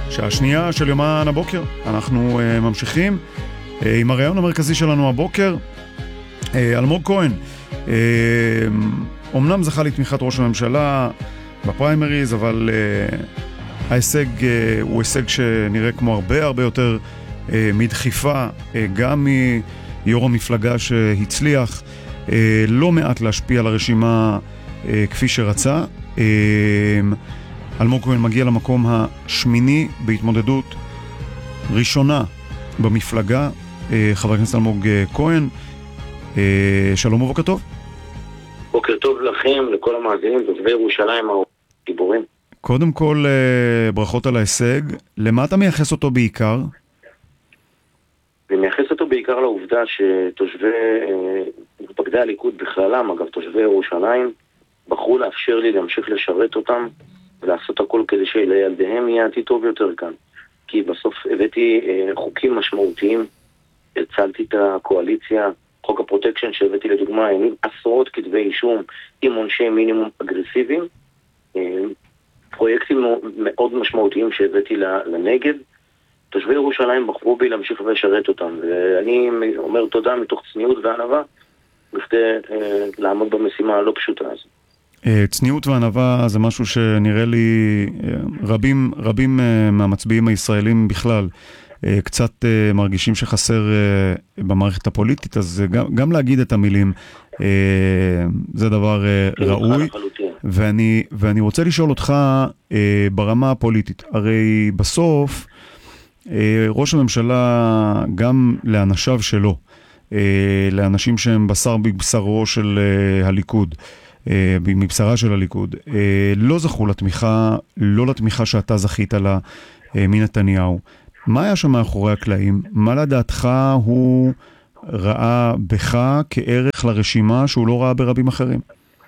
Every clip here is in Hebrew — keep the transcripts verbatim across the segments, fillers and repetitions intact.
שעה שנייה של יומן הבוקר. אנחנו uh, ממשיכים uh, עם הרעיון המרכזי שלנו הבוקר. uh, אלמוג כהן uh, אומנם זכה לתמיכת ראש הממשלה בפריימריז, אבל uh, ההישג uh, הוא הישג שנראה כמו הרבה הרבה יותר uh, מדחיפה, uh, גם מיו"ר המפלגה שהצליח uh, לא מעט להשפיע על הרשימה uh, כפי שרצה. uh, אלמוג כהן מגיע למקום השמיני בהתמודדות ראשונה במפלגה. חבר הכנסת אלמוג כהן, שלום ובוקר טוב. בוקר טוב לכם, לכל המאזינים, תושבי ירושלים הגיבורים. קודם כל, ברכות על ההישג. למה אתה מייחס אותו בעיקר? אני מייחס אותו בעיקר לעובדה שתושבי, מתפקדי הליכוד בכללם, אגב תושבי ירושלים, בחרו לאפשר לי להמשיך לשרת אותם ולעשות הכל כדי שלילדיהם יהיה עתיד טוב יותר כאן. כי בסוף הבאתי אה, חוקים משמעותיים, הצלתי את הקואליציה, חוק הפרוטקשן שהבאתי לדוגמה, עם עשרות כתבי אישום עם עונשי מינימום אגרסיביים, אה, פרויקטים מאוד משמעותיים שהבאתי לנגב. תושבי ירושלים בחרו בי להמשיך ולשרת אותם, ואני אומר תודה מתוך צניעות וענווה, בכדי אה, לעמוד במשימה הלא פשוטה הזו. צניעות וענווה זה משהו שנראה לי רבים, רבים מהמצביעים הישראלים בכלל קצת מרגישים שחסר במערכת הפוליטית, אז גם, גם להגיד את המילים זה דבר ראוי. ואני, ואני רוצה לשאול אותך ברמה הפוליטית, הרי בסוף ראש הממשלה גם לאנשיו שלו, לאנשים שהם בשר בבשרו של הליכוד, מבשרה של הליכוד, לא זכו לתמיכה, לא לתמיכה שאתה זכית לה מנתניהו. מה היה שם מאחורי הקלעים? מה לדעתך הוא ראה בך כערך לרשימה שהוא לא ראה ברבים אחרים?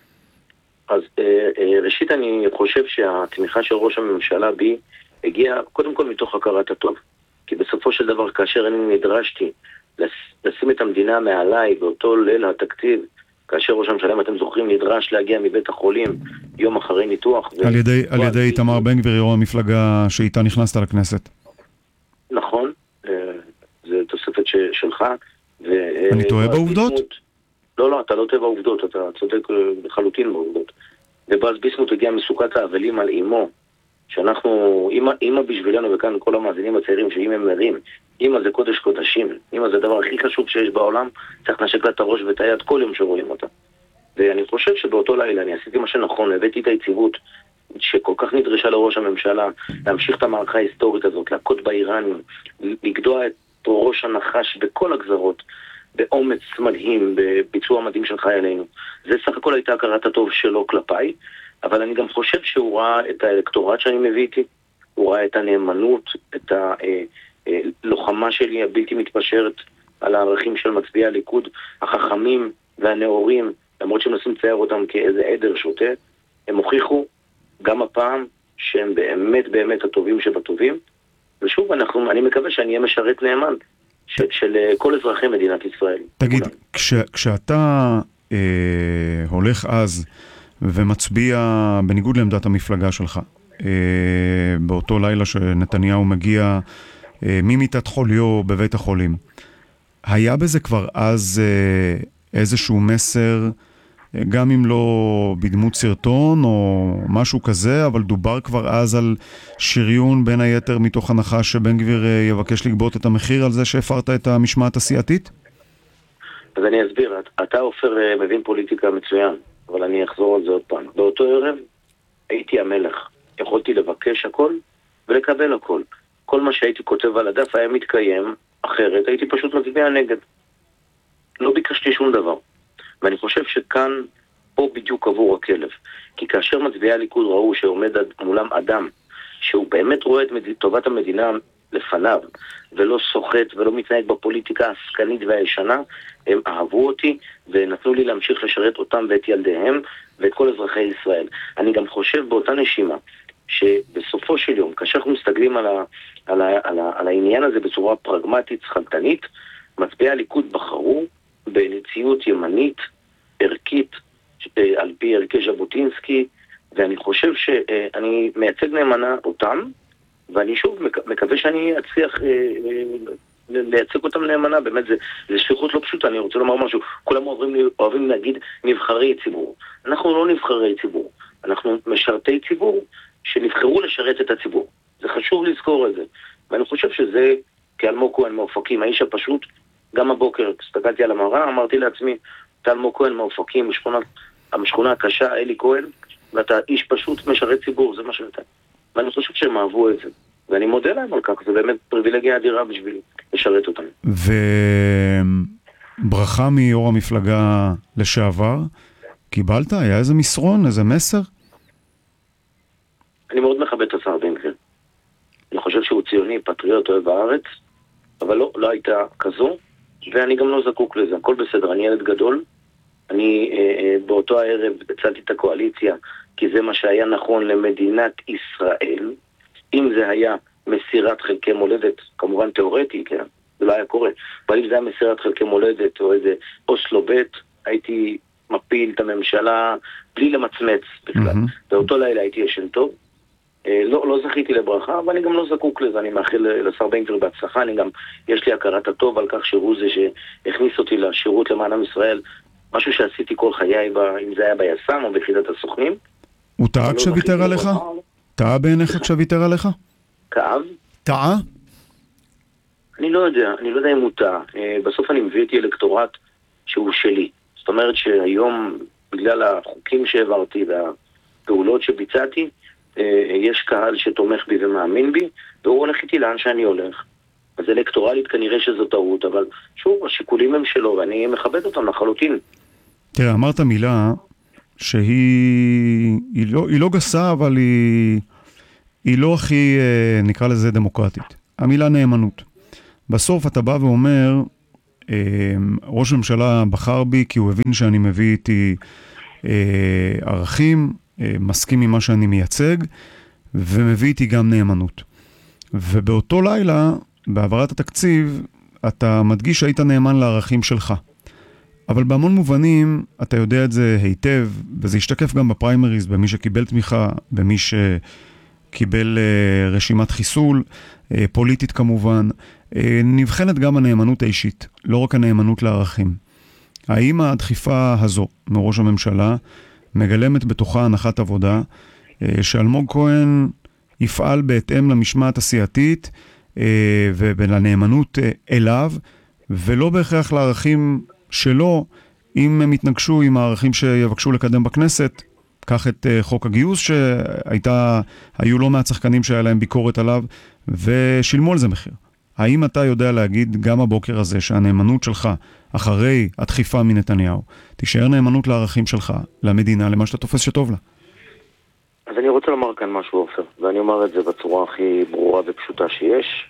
אז ראשית אני חושב שהתמיכה של ראש הממשלה בי הגיעה קודם כל מתוך הכרת הטוב. כי בסופו של דבר כאשר אני נדרשתי לשים את המדינה מעליי באותו ליל התקציב, כאשר ראש הממשלה, אם אתם זוכרים, נדרש להגיע מבית החולים יום אחרי ניתוח. על ידי, על ידי איתמר בן גביר, יו"ר המפלגה שאיתה נכנסת לכנסת. נכון, זה תוספת שלך. אני טועה בעובדות? לא, לא, אתה לא טועה בעובדות, אתה צודק לחלוטין בעובדות. ובאז ביסמוט הגיע מסוכת האבלים על אימו, שאנחנו, אימא בשבילנו, וכאן כל המאזינים הצעירים שאם הם מרים, אימא זה קודש קודשים, אימא זה הדבר הכי חשוב שיש בעולם, צריך לנשק לה את הראש ואת היד כל יום שרואים אותה. ואני חושב שבאותו לילה אני עשיתי מה שנכון, הבאתי את היציבות שכל כך נדרשה לראש הממשלה, להמשיך את המערכה ההיסטורית הזאת, להכות באיראנים, לגדוע את ראש הנחש בכל הגזרות, באומץ מדהים, בביצוע מדהים של חיילינו. זה סך הכל הייתה הכרת הטוב שלו כלפיי, אבל אני גם חושב שהוא ראה את האלקטורט שאני מביא איתי, הוא ראה את הנאמנות, את הלוחמה שלי הבלתי מתפשרת על הערכים של מצביעי הליכוד, החכמים והנאורים, למרות שהם נסים לצייר אותם כאיזה עדר שוטה, הם הוכיחו גם הפעם שהם באמת באמת הטובים שבטובים, ושוב, אנחנו, אני מקווה שאני אהיה משרת נאמן של, של כל אזרחי מדינת ישראל. תגיד, כש, כשאתה אה, הולך אז ומצביע בניגוד לעמדת המפלגה שלך, אה, באותו לילה שנתניהו מגיע אה, ממיטת חוליו בבית החולים, היה בזה כבר אז אה, איזשהו מסר, גם אם לא בדמות סרטון או משהו כזה, אבל דובר כבר אז על שריון בין היתר מתוך הנחה שבן גביר יבקש לגבות את המחיר על זה שהפרת את המשמעת הסיעתית? אז אני אסביר, אתה אופר מבין פוליטיקה מצוין, אבל אני אחזור על זה עוד פעם. באותו ערב הייתי המלך, יכולתי לבקש הכל ולקבל הכל. כל מה שהייתי כותב על הדף היה מתקיים, אחרת הייתי פשוט מצביע נגד. לא ביקשתי שום דבר. ואני חושב שכאן, פה בדיוק עבור הכלב. כי כאשר מצביעי הליכוד ראו שעומד מולם אדם, שהוא באמת רואה את טובת המדינה לפניו, ולא סוחט ולא מתנהג בפוליטיקה העסקנית והישנה, הם אהבו אותי ונתנו לי להמשיך לשרת אותם ואת ילדיהם ואת כל אזרחי ישראל. אני גם חושב באותה נשימה, שבסופו של יום, כאשר אנחנו מסתכלים על, ה, על, ה, על, ה, על העניין הזה בצורה פרגמטית, שכלתנית, מצביעי הליכוד בחרו בנציות ימנית, ערכית, על פי ערכי ז'בוטינסקי, ואני חושב שאני מייצג נאמנה אותם, ואני שוב מק- מקווה שאני אצליח אה, אה, לייצג אותם נאמנה, באמת זה, זה שליחות לא פשוטה. אני רוצה לומר משהו, כולם אוהבים, אוהבים להגיד נבחרי ציבור. אנחנו לא נבחרי ציבור, אנחנו משרתי ציבור שנבחרו לשרת את הציבור. זה חשוב לזכור את זה, ואני חושב שזה כאלמוג כהן מאופקים, האיש הפשוט. גם הבוקר הסתכלתי על המראה, אמרתי לעצמי, אתה אלמוג כהן מאופקים, בשכונה, המשכונה הקשה, אלי כהן, ואתה איש פשוט משרת ציבור, זה מה שאתה. ואני חושב שהם אהבו את זה, ואני מודה להם על כך, זה באמת פריבילגיה אדירה בשביל לשרת אותם. וברכה מיו"ר המפלגה לשעבר, קיבלת? היה איזה מסרון, איזה מסר? אני מאוד מכבד את השר בן גביר. אני חושב שהוא ציוני, פטריוט, אוהב הארץ, אבל לא, לא הייתה כזו, ואני גם לא זקוק לזה, הכל בסדר, אני ילד גדול, אני אה, אה, באותו הערב הצלתי את הקואליציה, כי זה מה שהיה נכון למדינת ישראל. אם זה היה מסירת חלקי מולדת, כמובן תיאורטי, כן, זה לא היה קורה, אבל אם זה היה מסירת חלקי מולדת או איזה אוסלו בית, הייתי מפיל את הממשלה בלי למצמץ בכלל. Mm-hmm. באותו לילה הייתי ישן טוב, אה, לא, לא זכיתי לברכה, אבל אני גם לא זקוק לזה, אני מאחל לשר בן גביר בהצלחה, אני גם, יש לי הכרת הטוב על כך שהוא זה שהכניס אותי לשירות למען עם ישראל, משהו שעשיתי כל חיי, אם זה היה ביס"מ או ביחידת הסוכנים. הוא טעה כשוויתר עליך? טעה בעיניך כשוויתר עליך? כאב? טעה? אני לא יודע, אני לא יודע אם הוא טעה. בסוף אני מביא איתי אלקטורט שהוא שלי. זאת אומרת שהיום, בגלל החוקים שהעברתי והפעולות שביצעתי, יש קהל שתומך בי ומאמין בי, והוא הולך איתי לאן שאני הולך. אז אלקטורלית כנראה שזו טעות, אבל שוב, השיקולים הם שלו, ואני מכבד אותם לחלוטין. תראה, אמרת מילה שהיא היא לא, היא לא גסה, אבל היא, היא לא הכי, נקרא לזה, דמוקרטית. המילה נאמנות. בסוף אתה בא ואומר, ראש הממשלה בחר בי כי הוא הבין שאני מביא איתי ערכים, מסכים עם מה שאני מייצג, ומביא איתי גם נאמנות. ובאותו לילה, בעברת התקציב, אתה מדגיש שהיית נאמן לערכים שלך. אבל בהמון מובנים, אתה יודע את זה היטב, וזה ישתקף גם בפריימריז, במי שקיבל תמיכה, במי שקיבל רשימת חיסול, פוליטית כמובן. נבחנת גם הנאמנות האישית, לא רק הנאמנות לערכים. האם הדחיפה הזו מראש הממשלה מגלמת בתוכה הנחת עבודה, שאלמוג כהן יפעל בהתאם למשמעת הסיעתית, ולנאמנות אליו, ולא בהכרח לערכים שלו, אם הם יתנגשו עם הערכים שיבקשו לקדם בכנסת, קח את חוק הגיוס שהייתה, היו לא מעט שחקנים שהיה להם ביקורת עליו, ושילמו על זה מחיר. האם אתה יודע להגיד גם הבוקר הזה שהנאמנות שלך, אחרי הדחיפה מנתניהו, תישאר נאמנות לערכים שלך, למדינה, למה שאתה תופס שטוב לה? אז אני רוצה לומר כאן משהו, עופר, ואני אומר את זה בצורה הכי ברורה ופשוטה שיש,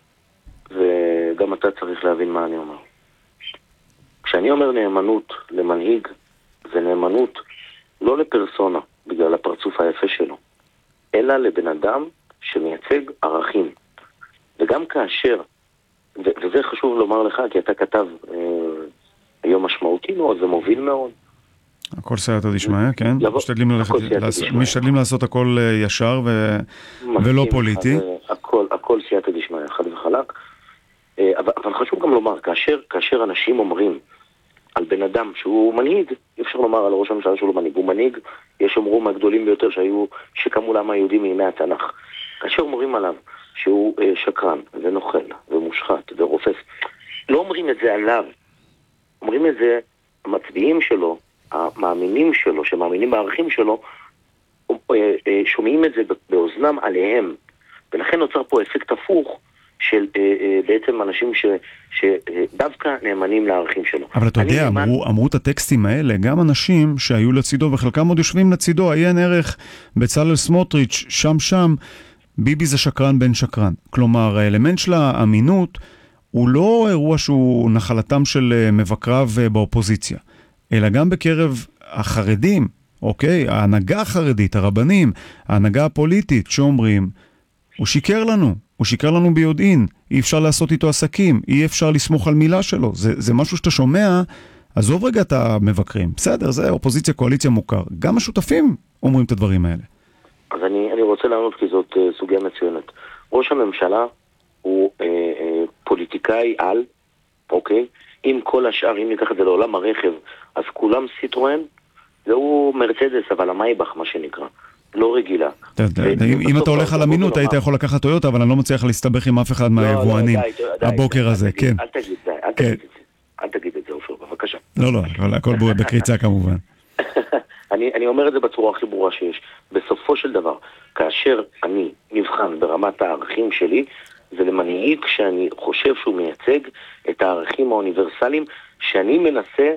וגם אתה צריך להבין מה אני אומר. כשאני אומר נאמנות למנהיג, זה נאמנות לא לפרסונה, בגלל הפרצוף היפה שלו, אלא לבן אדם שמייצג ערכים. וגם כאשר, ו- וזה חשוב לומר לך, כי אתה כתב אה, היום משמעותי מאוד ומוביל מאוד, הכל סייעתא דשמיא, כן? משתדלים ללכת, משתדלים לעשות הכל ישר ו... ולא פוליטי. הכל, הכל סייעתא דשמיא, חד וחלק. אבל, אבל חשוב גם לומר, כאשר, כאשר אנשים אומרים על בן אדם שהוא מנהיג, אי אפשר לומר על ראש הממשלה שהוא לא מנהיג, הוא מנהיג, יש אמרו מהגדולים ביותר שהיו, שקמו לעם היהודי מימי התנ"ך. כאשר אומרים עליו שהוא שקרן ונוכל ומושחת ורופס, לא אומרים את זה עליו, אומרים את זה המצביעים שלו, המאמינים שלו, שמאמינים בערכים שלו, שומעים את זה באוזנם עליהם. ולכן נוצר פה אפקט הפוך של בעצם אנשים שדווקא נאמנים לערכים שלו. אבל אתה יודע, נאמן... אמרו, אמרו את הטקסטים האלה, גם אנשים שהיו לצידו, וחלקם עוד יושבים לצידו, עיין ערך בצלאל סמוטריץ', שם שם, ביבי זה שקרן בן שקרן. כלומר, האלמנט של האמינות, הוא לא אירוע שהוא נחלתם של מבקריו באופוזיציה. אלא גם בקרב החרדים, אוקיי? ההנהגה החרדית, הרבנים, ההנהגה הפוליטית שאומרים, הוא שיקר לנו, הוא שיקר לנו ביודעין, אי אפשר לעשות איתו עסקים, אי אפשר לסמוך על מילה שלו, זה, זה משהו שאתה שומע, עזוב רגע את המבקרים, בסדר, זה אופוזיציה, קואליציה מוכר, גם השותפים אומרים את הדברים האלה. אז אני, אני רוצה רוצה לענות כי זאת uh, סוגיה מצוינת. ראש הממשלה הוא uh, uh, פוליטיקאי על, אוקיי? אם כל השאר, אם ניקח את זה לעולם הרכב, אז כולם סיטרואן, זהו מרצדס, אבל המייבך, מה שנקרא. לא רגילה. אם אתה הולך על אמינות, היית יכול לקחת טויוטה, אבל אני לא מצליח להסתבך עם אף אחד מהיבואנים הבוקר הזה, כן. אל תגיד זה, אל תגיד את זה. אל תגיד את זה, אופר, בבקשה. לא, לא, הכל בקריצה כמובן. אני אומר את זה בצורה הכי ברורה שיש. בסופו של דבר, כאשר אני נבחן ברמת הערכים שלי, זה למנהיג שאני חושב שהוא מייצג את הערכים האוניברסליים שאני מנסה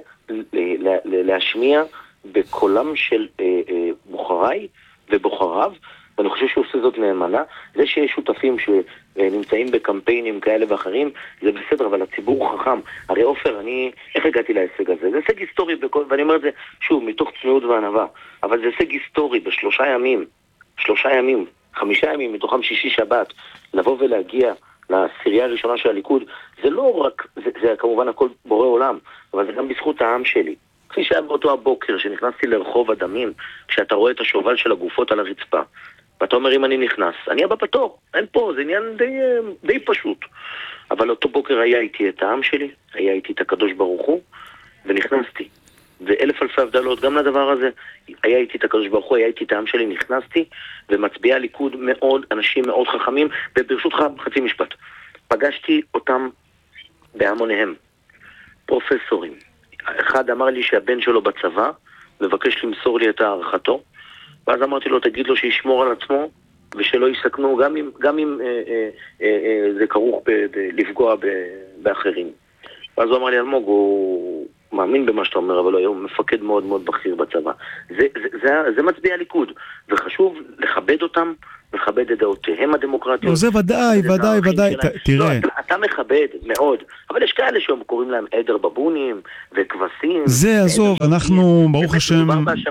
להשמיע בקולם של בוחריי ובוחריו, ואני חושב שהוא עושה זאת נאמנה. זה שיש שותפים שנמצאים בקמפיינים כאלה ואחרים, זה בסדר, אבל הציבור חכם. הרי אופר, אני, איך הגעתי להישג הזה? זה הישג היסטורי, בכל, ואני אומר את זה שוב, מתוך צניעות וענווה, אבל זה הישג היסטורי בשלושה ימים, שלושה ימים, חמישה ימים, מתוכם שישי שבת, לבוא ולהגיע לעשירייה הראשונה של הליכוד, זה לא רק, זה, זה כמובן הכל בורא עולם, אבל זה גם בזכות העם שלי. כפי שהיה באותו הבוקר, שנכנסתי לרחוב הדמים, כשאתה רואה את השובל של הגופות על הרצפה, ואתה אומר, אם אני נכנס, אני הבא בתור, אין פה, זה עניין די, די פשוט. אבל אותו בוקר היה איתי את העם שלי, היה איתי את הקדוש ברוך הוא, ונכנסתי. ואלף אלפי הבדלות, גם לדבר הזה, היה איתי את הקדוש ברוך הוא, היה איתי את העם שלי, נכנסתי, ומצביעי הליכוד מאוד, אנשים מאוד חכמים, וברשותך חצי משפט. פגשתי אותם בהמוניהם, פרופסורים. אחד אמר לי שהבן שלו בצבא, מבקש למסור לי את הערכתו, ואז אמרתי לו, תגיד לו שישמור על עצמו, ושלא יסכנו, גם אם, גם אם אה, אה, אה, זה כרוך ב, ב, לפגוע ב, באחרים. ואז הוא אמר לי, אלמוג, הוא מאמין במה שאתה אומר, אבל הוא מפקד מאוד מאוד בכיר בצבא. זה, זה, זה, זה מצביע הליכוד, וחשוב לכבד אותם, מכבד את דעותיהם הדמוקרטיות. לא, זה ודאי, ודאי, ודאי, תראה. לא, אתה מכבד מאוד, אבל יש כאלה שהם קוראים להם עדר בבונים וכבשים. זה, עזוב, אנחנו, ברוך השם,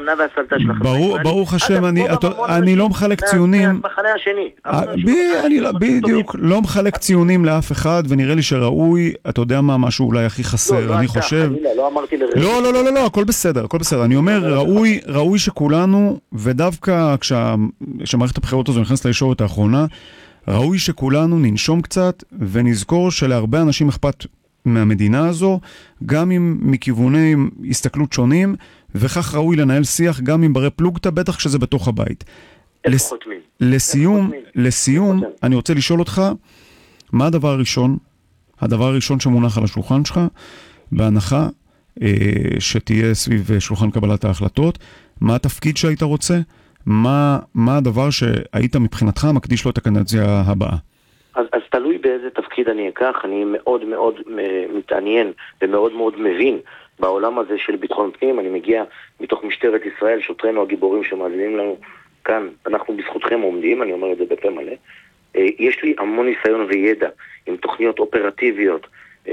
ברוך השם, אני לא מחלק ציונים. מהמחנה השני. אני בדיוק לא מחלק ציונים לאף אחד, ונראה לי שראוי, אתה יודע מה, משהו אולי הכי חסר, אני חושב. לא אמרתי לרגע. לא, לא, לא, לא, הכל בסדר, הכל בסדר. אני אומר, ראוי, ראוי שכולנו, ודווקא כשמערכת הבחירות הזו נכנסת לישורת האחרונה, ראוי שכולנו ננשום קצת ונזכור שלהרבה אנשים אכפת מהמדינה הזו, גם אם מכיווני הסתכלות שונים, וכך ראוי לנהל שיח גם עם ברי פלוגתא, בטח כשזה בתוך הבית. לס... לסיום, לסיום, אני רוצה לשאול אותך, מה הדבר הראשון, הדבר הראשון שמונח על השולחן שלך, בהנחה אה, שתהיה סביב שולחן קבלת ההחלטות, מה התפקיד שהיית רוצה? מה, מה הדבר שהיית מבחינתך מקדיש לו את הקדנציה הבאה? אז, אז תלוי באיזה תפקיד אני אקח. אני מאוד מאוד מתעניין ומאוד מאוד מבין בעולם הזה של ביטחון פנים. אני מגיע מתוך משטרת ישראל, שוטרינו הגיבורים שמאזינים לנו כאן, אנחנו בזכותכם עומדים, אני אומר את זה בפה מלא. יש לי המון ניסיון וידע עם תוכניות אופרטיביות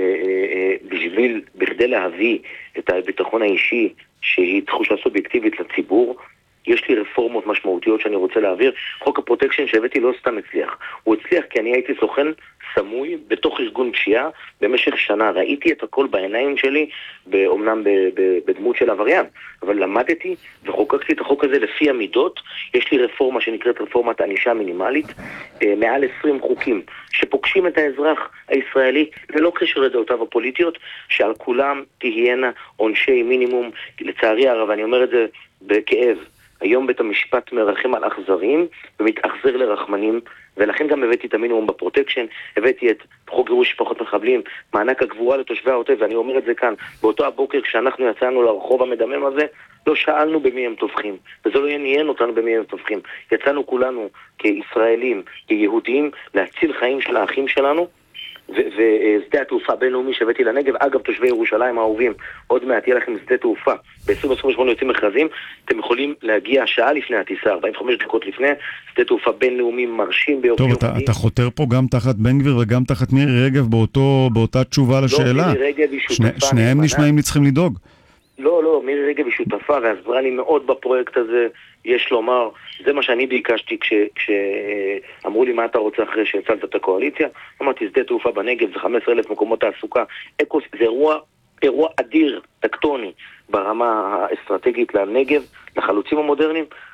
בשביל, בכדי להביא את הביטחון האישי שהיא תחושה סובייקטיבית לציבור. יש לי רפורמות משמעותיות שאני רוצה להעביר. חוק הפרוטקשן שהבאתי לא סתם הצליח. הוא הצליח כי אני הייתי סוכן סמוי בתוך ארגון פשיעה במשך שנה. ראיתי את הכל בעיניים שלי, אומנם בדמות של עבריין, אבל למדתי וחוקקתי את החוק הזה לפי המידות. יש לי רפורמה שנקראת רפורמת ענישה מינימלית, מעל עשרים חוקים שפוגשים את האזרח הישראלי ללא קשר לדעותיו הפוליטיות, שעל כולם תהיינה עונשי מינימום. לצערי הרב, אני אומר את זה בכאב, היום בית המשפט מרחם על אכזרים ומתאכזר לרחמנים, ולכן גם הבאתי את המינימום בפרוטקשן, הבאתי את חוק גירוש משפחות מחבלים, מענק הגבורה לתושבי העוטף, ואני אומר את זה כאן, באותו הבוקר כשאנחנו יצאנו לרחוב המדמם הזה, לא שאלנו במי הם טובחים, וזה לא עניין אותנו במי הם טובחים. יצאנו כולנו כישראלים, כיהודים, להציל חיים של האחים שלנו, ושדה התעופה בינלאומי שהבאתי לנגב. אגב, תושבי ירושלים האהובים, עוד מעט יהיה לכם שדה תעופה, ב-עשרים עשרים ושמונה יוצאים מכרזים, אתם יכולים להגיע שעה לפני הטיסה, ארבעים וחמש דקות לפני, שדה תעופה בינלאומי מרשים ביופי. טוב, אתה, אתה חותר פה גם תחת בן גביר וגם תחת מירי רגב באותו, באותה תשובה לשאלה. לא, מירי רגב היא שותפה. שני, שניהם נשמעים לי צריכים לדאוג. לא, לא, מירי רגב היא שותפה ועזרה לי מאוד בפרויקט הזה, יש לומר. זה מה שאני ביקשתי כשאמרו לי מה אתה רוצה אחרי שהצלת את הקואליציה. אמרתי, שדה תעופה בנגב, זה חמישה עשר אלף מקומות תעסוקה. אקוס, זה אירוע, אירוע אדיר, טקטוני, ברמה האסטרטגית לנגב, לחלוצים המודרניים.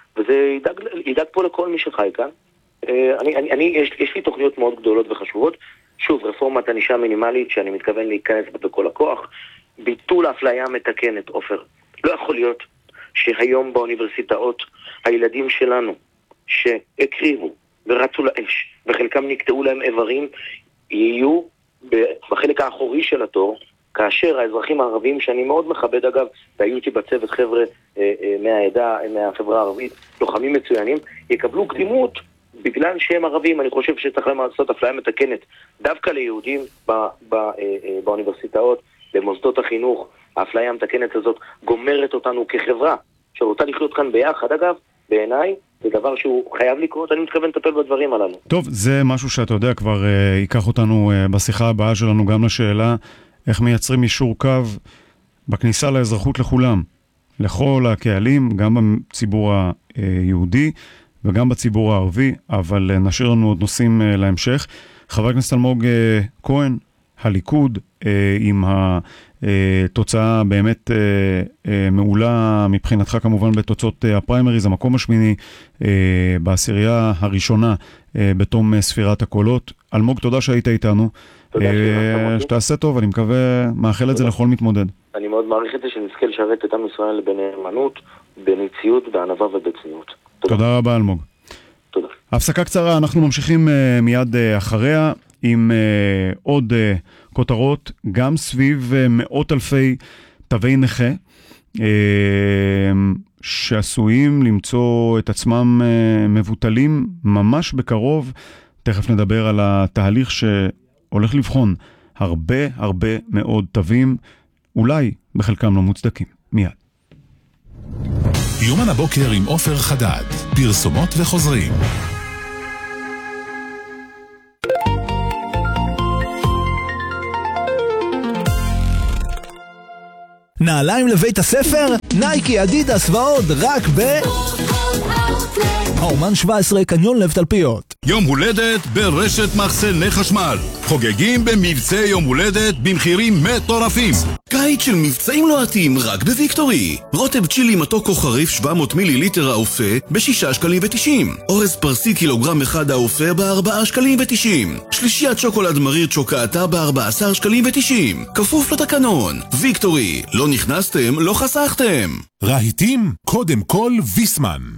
וזה ידאג, ידאג פה לכל מי שחי כאן. אני, אני, אני, יש, יש לי תוכניות מאוד גדולות וחשובות. שוב, רפורמת ענישה מינימלית שאני מתכוון להיכנס בה בכל הכוח. ביטול האפליה מתקנת, עופר. לא יכול להיות שהיום באוניברסיטאות הילדים שלנו שהקריבו ורצו לאש וחלקם נקטעו להם איברים יהיו בחלק האחורי של התור, כאשר האזרחים הערבים, שאני מאוד מכבד אגב, והיו איתי בצוות חבר'ה אה, אה, מהעדה, מהחברה הערבית, לוחמים מצוינים, יקבלו קדימות בגלל שהם ערבים. אני חושב שצריך לעשות אפליה מתקנת דווקא ליהודים ב, ב, אה, אה, באוניברסיטאות, במוסדות החינוך. האפליה המתקנת הזאת גומרת אותנו כחברה שרוצה לחיות כאן ביחד. אגב, בעיניי זה דבר שהוא חייב לקרות, אני מתכוון לטפל בדברים הללו. טוב, זה משהו שאתה יודע כבר אה, ייקח אותנו אה, בשיחה הבאה שלנו גם לשאלה איך מייצרים אישור קו בכניסה לאזרחות לכולם, לכל הקהלים, גם בציבור היהודי וגם בציבור הערבי, אבל אה, נשאיר לנו עוד נושאים אה, להמשך. חבר הכנסת אלמוג אה, כהן, הליכוד, אה, עם התוצאה באמת אה, אה, מעולה מבחינתך כמובן בתוצאות אה, הפריימריז, המקום השמיני אה, בעשירייה הראשונה אה, בתום אה, ספירת הקולות. אלמוג, תודה שהיית איתנו. תודה אה, שתעשה טוב, אני מקווה, מאחל את זה לכל מתמודד. אני מאוד מעריך את זה שנזכה לשרת את עם ישראל בנאמנות, בניציות, בענווה ובצניעות. תודה. תודה רבה אלמוג. תודה. הפסקה קצרה, אנחנו ממשיכים uh, מיד uh, אחריה עם uh, עוד uh, כותרות, גם סביב uh, מאות אלפי תווי נכה, uh, שעשויים למצוא את עצמם uh, מבוטלים ממש בקרוב. תכף נדבר על התהליך שהולך לבחון הרבה הרבה מאוד תווים, אולי בחלקם לא מוצדקים. מיד. יומן הבוקר עם עופר חדד, פרסומות וחוזרים. נעליים לבית הספר? נייקי, אדידס ועוד, רק ב... האומן שבע עשרה, קניון לב תלפיות. יום הולדת ברשת מחסני חשמל. חוגגים במבצע יום הולדת במחירים מטורפים. קיץ של מבצעים לוהטים רק בוויקטורי. רוטב צ'ילי מתוק או חריף שבע מאות מיליליטר האופה בשישה שקלים ותשעים. אורז פרסי קילוגרם אחד האופה בארבעה שקלים ותשעים. שלישיית שוקולד מריר צ'וקאטה בארבע עשרה שקלים ותשעים. כפוף לתקנון. ויקטורי, לא נכנסתם, לא חסכתם. רהיטים, קודם כל ויסמן.